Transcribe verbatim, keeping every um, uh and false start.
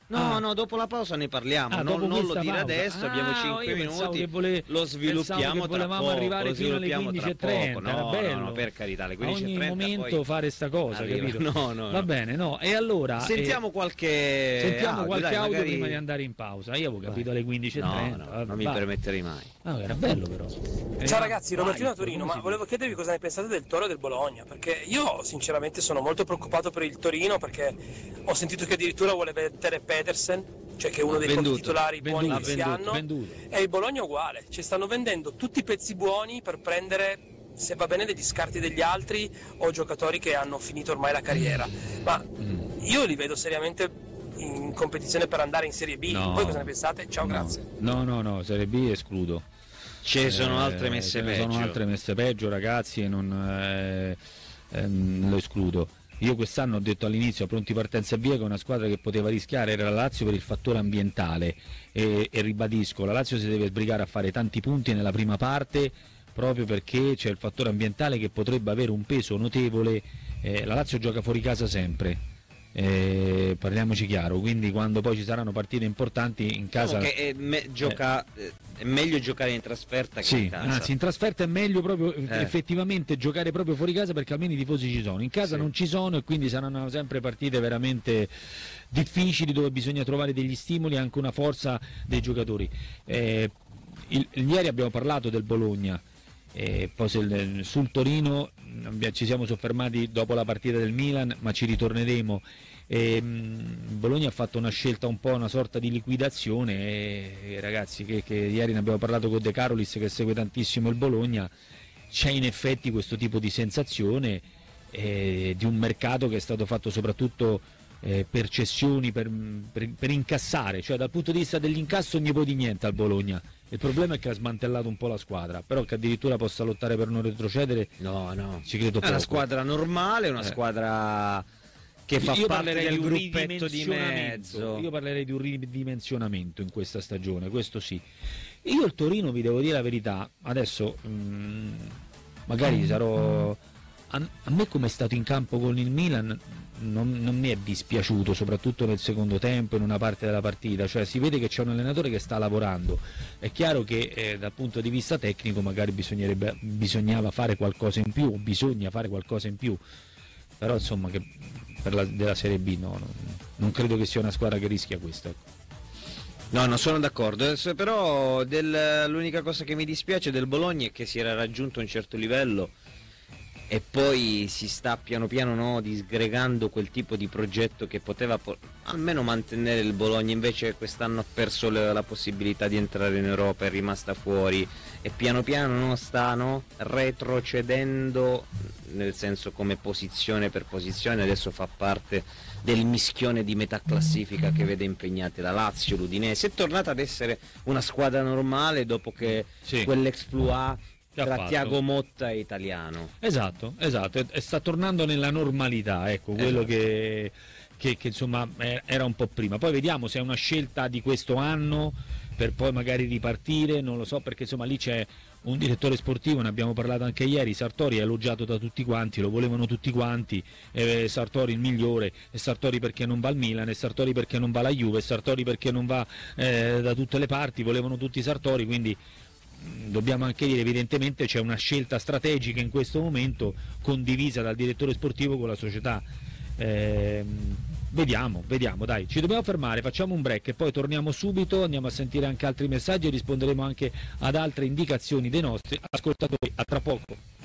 No, ah. no, dopo la pausa ne parliamo, ah, non, non lo dire pausa. adesso, ah, abbiamo cinque minuti, vole... lo sviluppiamo che tra poco, arrivare lo fino alle sviluppiamo quindici e tra trenta, poco, era no, bello. no, no, per carità, alle quindici e trenta ogni momento poi fare sta cosa, arriva. capito? No, no, Va no. bene, no, e allora... Sentiamo eh, qualche sentiamo audio, qualche dai, audio magari... prima di andare in pausa, io avevo capito alle quindici e trenta. No, no, non mi permetterei mai. Ah, era bello però. Ciao ragazzi, Robertino da vai, Torino, ma volevo chiedervi cosa ne pensate del Toro e del Bologna, perché io sinceramente sono molto preoccupato per il Torino, perché ho sentito che addirittura vuole vendere Pedersen, cioè che è uno dei venduto, pochi titolari venduto, buoni che si venduto, hanno, venduto. e il Bologna uguale, ci stanno vendendo tutti i pezzi buoni per prendere, se va bene, degli scarti degli altri o giocatori che hanno finito ormai la carriera, ma io li vedo seriamente in competizione per andare in Serie B. No. Voi cosa ne pensate? Ciao, no. grazie. No, no, no, Serie B escludo. Ce sono Eh, altre messe ce ne peggio. sono altre messe peggio, ragazzi, e non eh, ehm, lo escludo. Io quest'anno ho detto all'inizio a Pronti Partenza e Via che una squadra che poteva rischiare era la Lazio per il fattore ambientale e, e ribadisco, la Lazio si deve sbrigare a fare tanti punti nella prima parte proprio perché c'è il fattore ambientale che potrebbe avere un peso notevole. Eh, la Lazio gioca fuori casa sempre, eh, parliamoci chiaro, quindi quando poi ci saranno partite importanti in casa... Diciamo che è, me- gioca, eh. è meglio giocare in trasferta che sì, in casa. anzi in trasferta è meglio proprio Eh. effettivamente giocare proprio fuori casa, perché almeno i tifosi ci sono, in casa Sì. non ci sono e quindi saranno sempre partite veramente difficili dove bisogna trovare degli stimoli e anche una forza dei giocatori. Eh, il, ieri abbiamo parlato del Bologna, eh, poi se, sul Torino abbia- ci siamo soffermati dopo la partita del Milan, ma ci ritorneremo. E, mh, Bologna ha fatto una scelta un po' una sorta di liquidazione e, e ragazzi che, che ieri ne abbiamo parlato con De Carolis che segue tantissimo il Bologna, c'è in effetti questo tipo di sensazione eh, di un mercato che è stato fatto soprattutto eh, per cessioni, per, per, per incassare, cioè dal punto di vista dell'incasso non gli puoi di niente al Bologna. Il problema è che ha smantellato un po' la squadra, però che addirittura possa lottare per non retrocedere, No, no. ci credo È poco. una squadra normale, una Eh. squadra che fa io parte parlerei del di un gruppetto di ridimensionamento. mezzo. Io parlerei di un ridimensionamento in questa stagione, questo sì. Io il Torino, vi devo dire la verità, adesso mh, magari sarò... A, a me come è stato in campo con il Milan non, non mi è dispiaciuto, soprattutto nel secondo tempo, in una parte della partita, cioè si vede che c'è un allenatore che sta lavorando. È chiaro che eh, dal punto di vista tecnico magari bisognerebbe, bisognava fare qualcosa in più, bisogna fare qualcosa in più, però insomma che per la, della Serie B no, no, non credo che sia una squadra che rischia questo. No, no, sono d'accordo, eh, però del, l'unica cosa che mi dispiace del Bologna è che si era raggiunto un certo livello e poi si sta piano piano no, disgregando quel tipo di progetto che poteva po- almeno mantenere il Bologna, invece quest'anno ha perso le, la possibilità di entrare in Europa, è rimasta fuori e piano piano no, sta no, retrocedendo, nel senso come posizione per posizione, adesso fa parte del mischione di metà classifica che vede impegnate la Lazio, l'Udinese, è tornata ad essere una squadra normale dopo che Sì. quell'exploit Che ha tra fatto. Thiago Motta e Italiano. Esatto, esatto, e, e sta tornando nella normalità, ecco, quello Esatto. che, che, che insomma eh, era un po' prima. Poi vediamo se è una scelta di questo anno per poi magari ripartire, non lo so, perché insomma lì c'è un direttore sportivo, ne abbiamo parlato anche ieri, Sartori è elogiato da tutti quanti, lo volevano tutti quanti, eh, Sartori il migliore, e Sartori perché non va al Milan, e Sartori perché non va alla Juve, e Sartori perché non va eh, da tutte le parti, volevano tutti Sartori, quindi dobbiamo anche dire evidentemente c'è una scelta strategica in questo momento condivisa dal direttore sportivo con la società. Ehm, vediamo, vediamo, dai, ci dobbiamo fermare, facciamo un break e poi torniamo subito, andiamo a sentire anche altri messaggi e risponderemo anche ad altre indicazioni dei nostri ascoltatori. A tra poco.